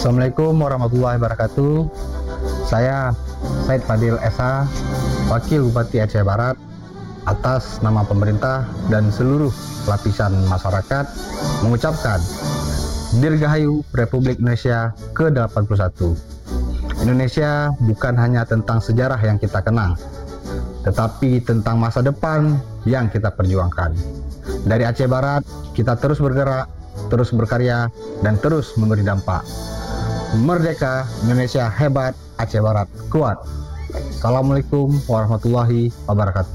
Assalamualaikum warahmatullahi wabarakatuh. Saya Said Fadil Esa, Wakil Bupati Aceh Barat, atas nama pemerintah dan seluruh lapisan masyarakat mengucapkan Dirgahayu Republik Indonesia ke-81. Indonesia bukan hanya tentang sejarah yang kita kenang, tetapi tentang masa depan yang kita perjuangkan. Dari Aceh Barat, kita terus bergerak, terus berkarya, dan terus memberi dampak. Merdeka, Indonesia hebat, Aceh Barat kuat. Assalamualaikum warahmatullahi wabarakatuh.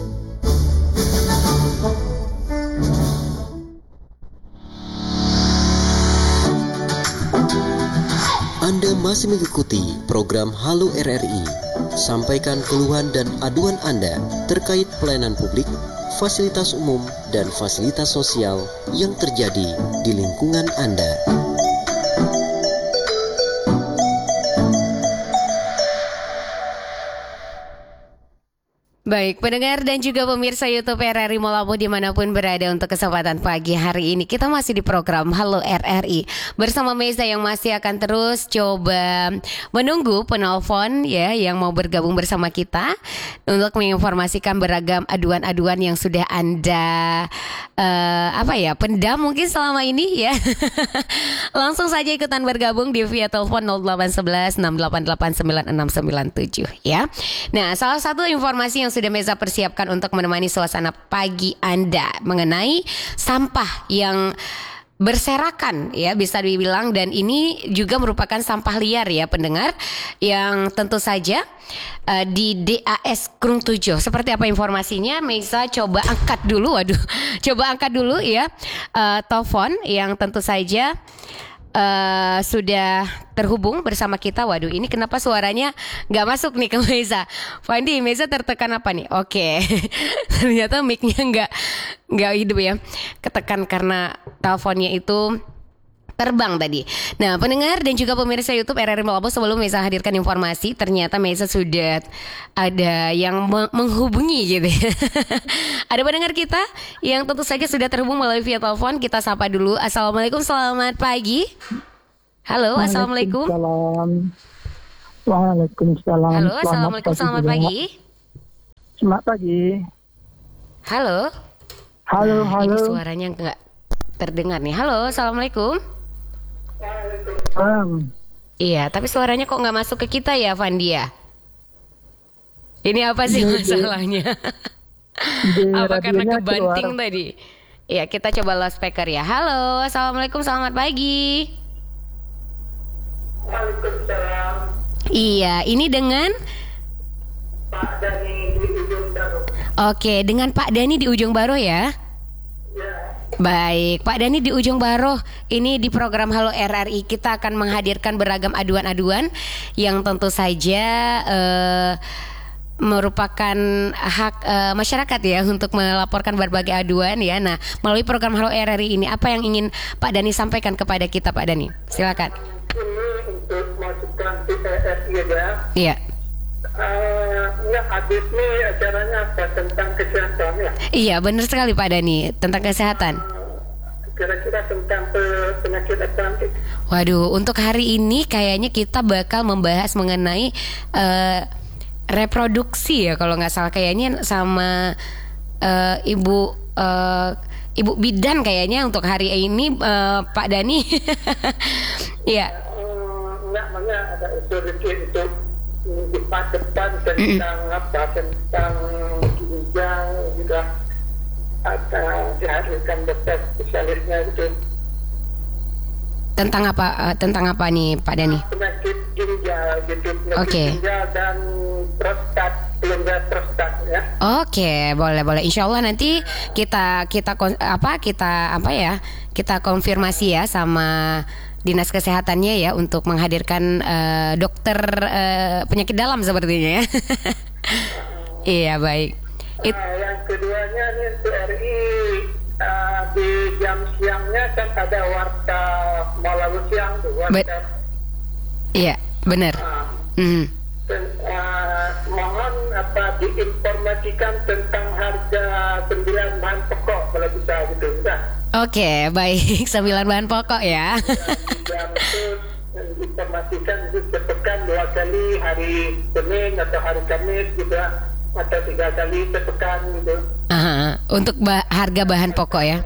Anda masih mengikuti program Halo RRI. Sampaikan keluhan dan aduan Anda terkait pelayanan publik, fasilitas umum, dan fasilitas sosial yang terjadi di lingkungan Anda. Baik, pendengar dan juga pemirsa YouTube RRI Molabu dimanapun berada, untuk kesempatan pagi hari ini kita masih di program Halo RRI bersama Meza yang masih akan terus coba menunggu penelpon ya yang mau bergabung bersama kita untuk menginformasikan beragam aduan-aduan yang sudah Anda pendam mungkin selama ini ya. Langsung saja ikutan bergabung di via telepon 0811 688 9697 ya. Nah, salah satu informasi yang sudah Meza persiapkan untuk menemani suasana pagi Anda mengenai sampah yang berserakan ya, bisa dibilang, dan ini juga merupakan sampah liar ya pendengar, yang tentu saja di DAS Krung 7. Seperti apa informasinya? Meza coba angkat dulu, coba angkat dulu ya telepon yang tentu saja sudah terhubung bersama kita. Waduh, ini kenapa suaranya nggak masuk nih ke Meza? Fandi, Meza tertekan apa nih? Oke. Ternyata mic-nya nggak hidup ya. Ketekan karena teleponnya itu terbang tadi. Nah, pendengar dan juga pemirsa YouTube RRI Molabu, sebelum Meza hadirkan informasi, ternyata Meza sudah ada yang menghubungi gitu ya. Ada pendengar kita yang tentu saja sudah terhubung melalui via telepon. Kita sapa dulu. Assalamualaikum, selamat pagi. Halo, assalamualaikum. Waalaikumsalam. Halo, assalamualaikum, selamat pagi. Selamat pagi. Halo. Halo. Ini suaranya nggak terdengar nih. Halo, assalamualaikum. Iya, tapi suaranya kok nggak masuk ke kita ya, Vandia? Ini apa sih masalahnya? Apa karena kebanting keluar tadi? Iya, kita coba loudspeaker ya. Halo, assalamualaikum, selamat pagi. Waalaikumsalam. Iya, ini dengan Pak Dani di Ujung Baru. Oke, dengan Pak Dani di Ujung Baru ya. Baik, Pak Dani di Ujung Baru. Ini di program Halo RRI kita akan menghadirkan beragam aduan-aduan yang tentu saja merupakan hak masyarakat ya untuk melaporkan berbagai aduan ya. Nah, melalui program Halo RRI ini, apa yang ingin Pak Dani sampaikan kepada kita, Pak Dani? Silakan. Ini untuk masukan PSI ya. Iya. Habis nih acaranya apa tentang kesehatan ya? Iya, benar sekali Pak Dani, tentang kesehatan. Kira-kira tentang penyakit apa? Waduh, untuk hari ini kayaknya kita bakal membahas mengenai reproduksi ya, kalau nggak salah kayaknya sama ibu bidan kayaknya untuk hari ini, Pak Dani. Iya. Namanya ada usul untuk di depan tentang apa, tentang ginjal juga akan dihadirkan dokter spesialisnya itu. Tentang apa nih Pak Dani? Penyakit ginjal gitu, ginjal dan prostat, kelenjar prostat ya. Oke, boleh. Insya Allah nanti kita konfirmasi ya sama Dinas Kesehatannya ya untuk menghadirkan dokter penyakit dalam sepertinya ya. Iya, baik. Yang keduanya nih untuk RI di jam siangnya kan ada warta malam siang tuh warta. Iya, benar. Mohon diinformasikan tentang harga 9 bahan pokok kalau bisa gitu. Oke, baik. 9 bahan pokok ya. informasikan itu sepekan 2 kali, hari Senin atau hari Kamis gitu ya, atau 3 kali sepekan gitu. Aha, untuk harga bahan pokok ya.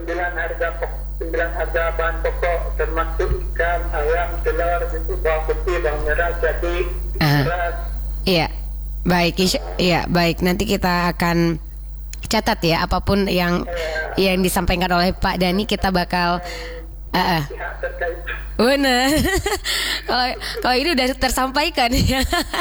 9 harga bahan pokok termasuk ikan, ayam, telur, itu bawang putih, bawang merah, cabai, beras. Iya, baik, iya baik. Nanti kita akan catat ya apapun yang disampaikan oleh Pak Dhani, kita bakal Pihak terkait. benar. Kalau ini udah tersampaikan ya.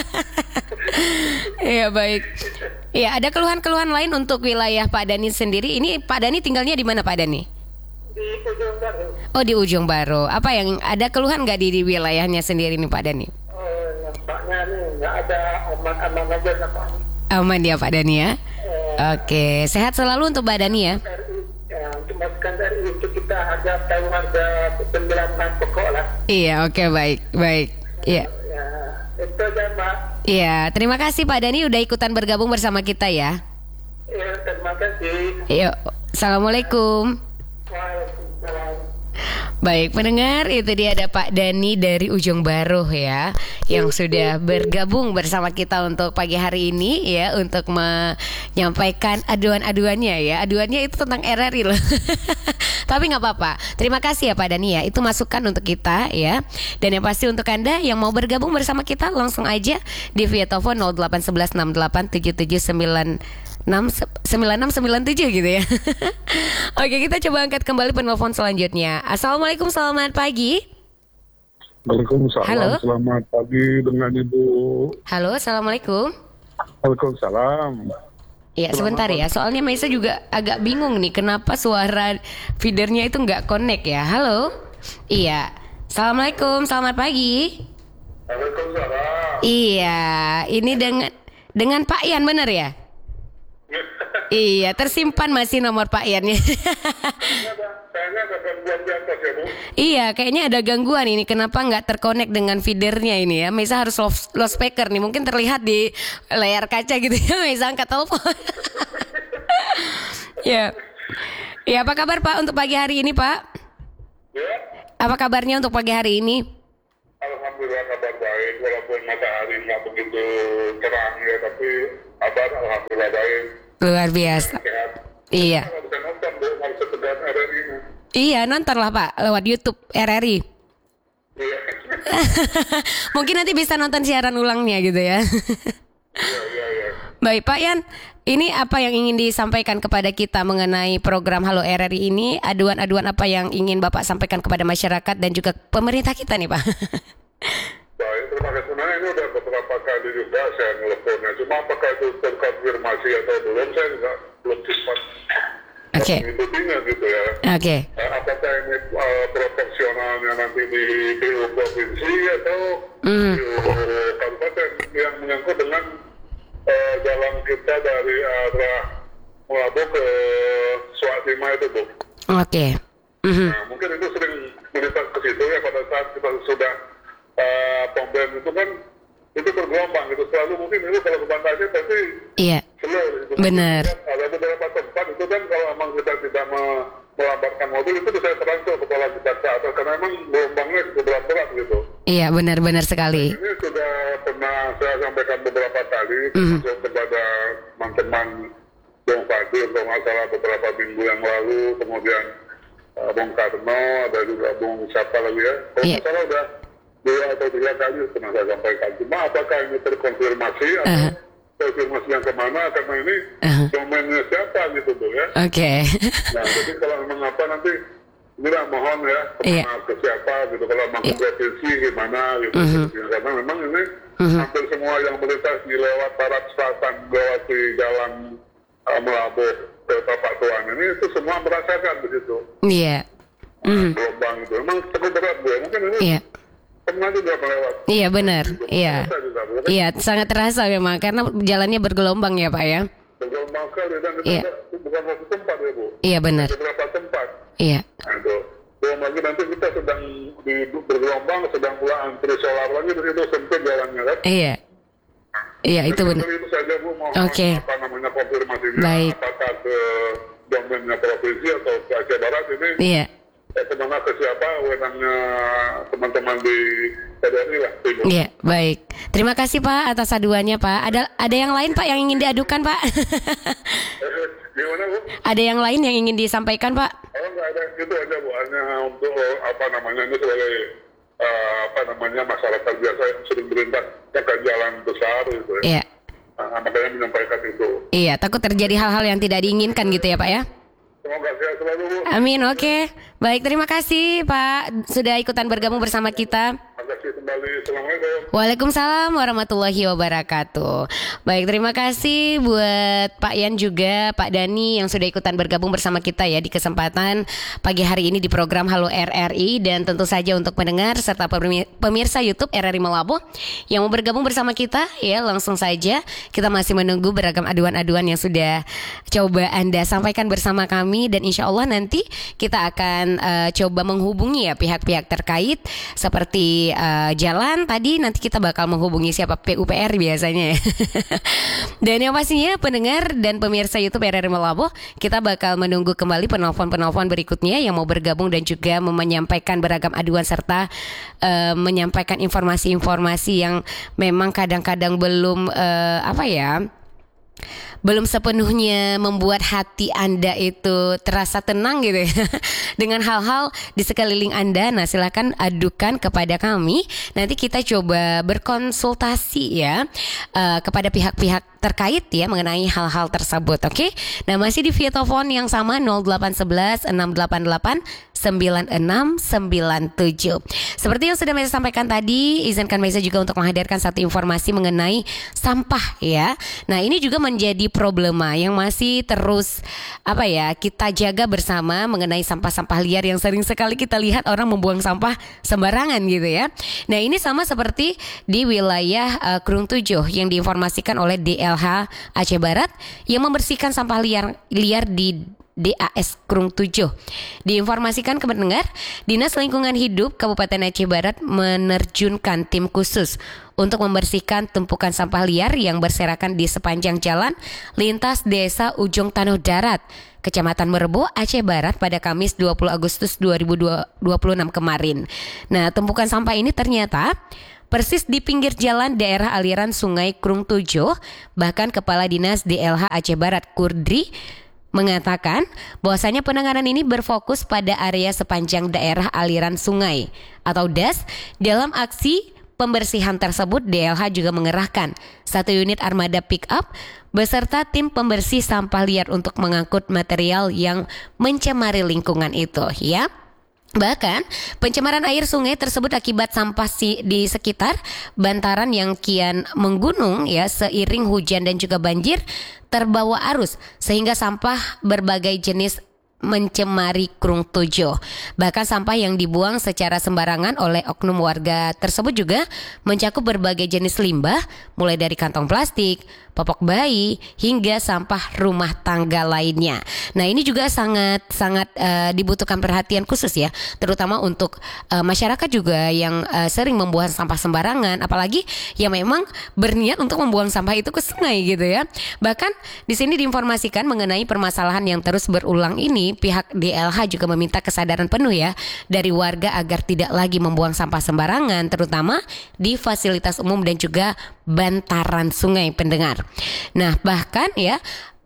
Iya baik. Iya, ada keluhan-keluhan lain untuk wilayah Pak Dhani sendiri. Ini Pak Dhani tinggalnya di mana Pak Dhani? Di Ujung Baru. Oh, di Ujung Baru. Apa yang ada keluhan nggak di wilayahnya sendiri nih Pak Dhani? Nampaknya nih nggak ada, aman-aman aja nampaknya. Aman ya Pak Dhani ya. Oke, sehat selalu untuk Pak Dhani ya. Untuk masukan dari itu kita tahu harga 9 bahan pokok lah. Iya, oke, baik. Iya. Ya, itu aja Mbak. Iya, terima kasih Pak Dhani udah ikutan bergabung bersama kita ya. Ya, terima kasih. Yuk, assalamualaikum. Waalaikumsalam. Baik, pendengar, itu dia ada Pak Dhani dari Ujung Baru ya, yang sudah bergabung bersama kita untuk pagi hari ini ya, untuk menyampaikan aduan-aduannya ya. Aduannya itu tentang RRI loh. Tapi nggak apa-apa. Terima kasih ya Pak Dhani ya. Itu masukan untuk kita ya. Dan yang pasti untuk Anda yang mau bergabung bersama kita, langsung aja di via telepon 081168779697 gitu ya. Oke, kita coba angkat kembali penelpon selanjutnya. Assalamualaikum, selamat pagi. Waalaikumsalam. Halo. Selamat pagi dengan Ibu. Halo, assalamualaikum. Waalaikumsalam. Iya, sebentar ya. Soalnya Maisa juga agak bingung nih, kenapa suara feedernya itu nggak connect ya. Halo. Iya. Assalamualaikum, selamat pagi. Waalaikumsalam. Iya, ini dengan Pak Ian, bener ya? Iya, tersimpan masih nomor Pak Ian-nya. Kayaknya ada gangguan di atas ya, Bu. Iya, kayaknya ada gangguan ini. Kenapa nggak terkonek dengan feedernya ini ya? Maisa harus loudspeaker nih. Mungkin terlihat di layar kaca gitu ya. Maisa angkat telepon. Ya. Ya, apa kabar Pak untuk pagi hari ini Pak? Ya, Apa kabarnya untuk pagi hari ini? alhamdulillah kabar baik. Walaupun matahari nggak begitu terang ya, tapi kabar alhamdulillah baik. Luar biasa. Sehat. Iya. Kalau bisa nonton, Bu, harus sekedar RRI ini. Iya, nonton lah Pak lewat YouTube RRI. Iya. Mungkin nanti bisa nonton siaran ulangnya gitu ya. Iya. Baik Pak Yan, ini apa yang ingin disampaikan kepada kita mengenai program Halo RRI ini? Aduan-aduan apa yang ingin Bapak sampaikan kepada masyarakat dan juga pemerintah kita nih Pak? Baik, terima kasih. Sebenarnya ini udah beberapa kali juga saya nelfonnya. Cuma apakah itu terkonfirmasi atau belum, saya juga belum sempat Oke. mengikutinya gitu ya. Oke. Apakah ini proporsionalnya nanti di PU provinsi atau PU kabupaten yang menyangkut dengan jalan kita dari arah Melabu ke Swatima itu, Bu. Oke. Mhm. Nah, mungkin itu sering melintas ke situ ya pada saat kita sudah pembelian itu kan itu bergelombang gitu, selalu mungkin itu kalau ke Bantaja pasti Iya. slow gitu. Benar. Ada beberapa tempat itu kan kalau memang kita tidak melambatkan mobil itu bisa transfer ke pola kita ke atas karena memang gelombangnya cukup berat gitu. Iya, benar-benar sekali. Ini sudah pernah saya sampaikan beberapa kali termasuk kepada teman-teman Bung Fadil kalau nggak salah beberapa minggu yang lalu, kemudian Bung Karno, ada juga Bung siapa lagi ya, kalau nggak salah udah 2 atau 3 kali pernah saya sampaikan. Cuma apakah ini terkonfirmasi atau konfirmasi yang kemana, karena ini domainnya siapa gitu Bu ya. Oke. Nah jadi kalau memang apa nanti inilah mohon ya kemana ke siapa gitu, kalau memang ke provinsi gimana gitu. Karena memang ini hampir semua yang melintas di lewat barat selatan melewati jalan Melabu ke Tapak Tuan ini itu semua merasakan begitu. Iya. Gelombang itu memang cukup berat Bu. Mungkin ini Iya. pernah juga melewat. Iya, benar. Iya. Terasa juga, Bu. Iya, sangat terasa memang karena jalannya bergelombang ya Pak ya. Bergelombang sekali dan itu Iya. bukan satu tempat ya Bu. Iya, benar. Beberapa tempat. Iya. Nah, itu. Belum lagi nanti kita sedang bergelombang, sedang pula antri solar lagi di situ sempit jalannya kan. Iya. Iya, itu Jadi, benar. Itu saja Bu, mohon Oke. apa namanya konfirmasinya. Baik. Apakah ke domainnya provinsi atau ke Aceh Barat ini Iya. kemana ke siapa wewenangnya teman-teman di RRI lah. Iya, baik. Terima kasih Pak atas aduannya Pak. Ada yang lain Pak yang ingin diadukan Pak? Gimana Bu? Ada yang lain yang ingin disampaikan Pak? Oh nggak ada, itu aja Bu, hanya untuk ini sebagai masyarakat biasa yang sering melintas ke jalan besar gitu ya. Iya. Makanya menyampaikan itu. Iya, takut terjadi hal-hal yang tidak diinginkan gitu ya Pak ya? Semoga sehat selalu Bu. Amin, oke. Baik, terima kasih Pak sudah ikutan bergabung bersama kita. Terima kasih kembali. Assalamualaikum. Waalaikumsalam warahmatullahi wabarakatuh. Baik, terima kasih buat Pak Yan juga Pak Dani yang sudah ikutan bergabung bersama kita ya di kesempatan pagi hari ini di program Halo RRI. Dan tentu saja untuk pendengar serta pemirsa YouTube RRI Malabo yang mau bergabung bersama kita ya, langsung saja kita masih menunggu beragam aduan-aduan yang sudah coba Anda sampaikan bersama kami. Dan insya Allah nanti kita akan coba menghubungi ya pihak-pihak terkait seperti jalan tadi, nanti kita bakal menghubungi siapa, PUPR biasanya ya. Dan yang pastinya pendengar dan pemirsa YouTube RRI Malabo, kita bakal menunggu kembali penelpon-penelpon berikutnya yang mau bergabung dan juga menyampaikan beragam aduan serta menyampaikan informasi-informasi yang memang kadang-kadang belum belum sepenuhnya membuat hati Anda itu terasa tenang gitu ya dengan hal-hal di sekeliling Anda. Nah, silakan adukan kepada kami. Nanti kita coba berkonsultasi ya kepada pihak-pihak terkait ya mengenai hal-hal tersebut. Oke? Nah, masih di via telepon yang sama 0811 688 9697. Seperti yang sudah Meza sampaikan tadi, izinkan Meza juga untuk menghadirkan satu informasi mengenai sampah ya. Nah, ini juga menjadi problema yang masih terus kita jaga bersama mengenai sampah-sampah liar yang sering sekali kita lihat orang membuang sampah sembarangan gitu ya. Nah, ini sama seperti di wilayah Krung 7 yang diinformasikan oleh DLH Aceh Barat yang membersihkan sampah liar di DAS Krung 7. Diinformasikan ke pendengar, Dinas Lingkungan Hidup Kabupaten Aceh Barat menerjunkan tim khusus untuk membersihkan tumpukan sampah liar yang berserakan di sepanjang jalan lintas Desa Ujung Tanoh Darat, Kecamatan Merebo, Aceh Barat pada Kamis 20 Agustus 2026 kemarin. Nah, tumpukan sampah ini ternyata persis di pinggir jalan daerah aliran Sungai Krung 7. Bahkan Kepala Dinas DLH Aceh Barat Kurdri mengatakan bahwasanya penanganan ini berfokus pada area sepanjang daerah aliran sungai atau DAS. Dalam aksi pembersihan tersebut, DLH juga mengerahkan 1 unit armada pick up beserta tim pembersih sampah liar untuk mengangkut material yang mencemari lingkungan itu ya. Bahkan pencemaran air sungai tersebut akibat sampah di sekitar bantaran yang kian menggunung ya seiring hujan dan juga banjir terbawa arus sehingga sampah berbagai jenis mencemari Krung 7. Bahkan sampah yang dibuang secara sembarangan oleh oknum warga tersebut juga mencakup berbagai jenis limbah, mulai dari kantong plastik, popok bayi, hingga sampah rumah tangga lainnya. Nah, ini juga sangat dibutuhkan perhatian khusus ya, terutama untuk masyarakat juga yang sering membuang sampah sembarangan, apalagi yang memang berniat untuk membuang sampah itu ke sungai gitu ya. Bahkan di sini diinformasikan mengenai permasalahan yang terus berulang ini, pihak DLH juga meminta kesadaran penuh ya dari warga agar tidak lagi membuang sampah sembarangan, terutama di fasilitas umum dan juga bantaran sungai pendengar. Nah, bahkan ya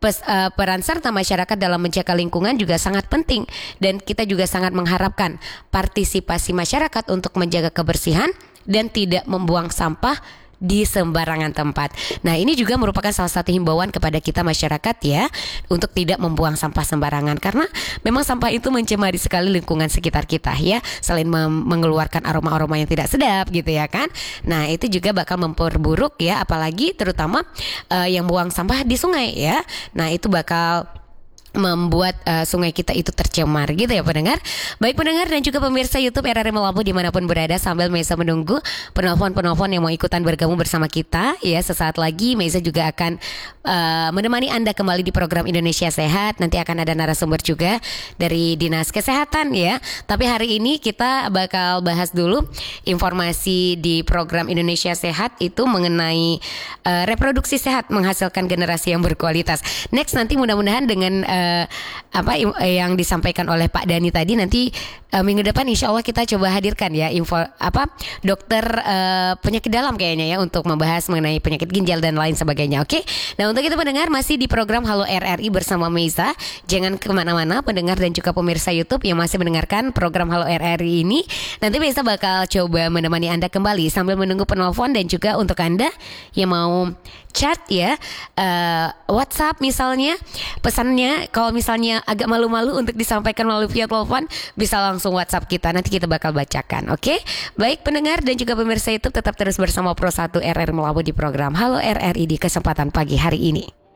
peran serta masyarakat dalam menjaga lingkungan juga sangat penting, dan kita juga sangat mengharapkan partisipasi masyarakat untuk menjaga kebersihan dan tidak membuang sampah di sembarangan tempat. Nah, ini juga merupakan salah satu himbauan kepada kita masyarakat ya, untuk tidak membuang sampah sembarangan, karena memang sampah itu mencemari sekali lingkungan sekitar kita ya, selain mengeluarkan aroma-aroma yang tidak sedap gitu ya kan. Nah, itu juga bakal memperburuk ya, apalagi terutama yang buang sampah di sungai ya. Nah, itu bakal membuat sungai kita itu tercemar gitu ya pendengar. Baik pendengar dan juga pemirsa YouTube RRI Malabo dimanapun berada, sambil Meza menunggu penelpon-penelpon yang mau ikutan bergabung bersama kita ya, sesaat lagi Meza juga akan menemani Anda kembali di program Indonesia Sehat. Nanti akan ada narasumber juga dari Dinas Kesehatan ya. Tapi hari ini kita bakal bahas dulu informasi di program Indonesia Sehat itu mengenai reproduksi sehat menghasilkan generasi yang berkualitas. Next nanti mudah-mudahan dengan yang disampaikan oleh Pak Dani tadi, nanti minggu depan insya Allah kita coba hadirkan ya dokter penyakit dalam kayaknya ya, untuk membahas mengenai penyakit ginjal dan lain sebagainya. Oke. Nah, untuk itu pendengar masih di program Halo RRI bersama Meiza. Jangan kemana-mana pendengar dan juga pemirsa YouTube yang masih mendengarkan program Halo RRI ini. Nanti Meiza bakal coba menemani Anda kembali sambil menunggu penelpon, dan juga untuk Anda yang mau chat ya, WhatsApp misalnya, pesannya kalau misalnya agak malu-malu untuk disampaikan melalui via telepon, bisa langsung WhatsApp kita, nanti kita bakal bacakan. Oke? Baik pendengar dan juga pemirsa YouTube, tetap terus bersama Pro 1 RRI Melabu di program Halo RRI di kesempatan pagi hari ini.